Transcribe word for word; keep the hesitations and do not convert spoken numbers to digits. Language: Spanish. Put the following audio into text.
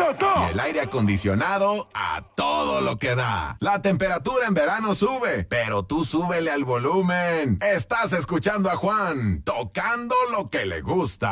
Y el aire acondicionado a todo lo que da. La temperatura en verano sube, pero tú súbele al volumen. Estás escuchando a Juan, tocando lo que le gusta.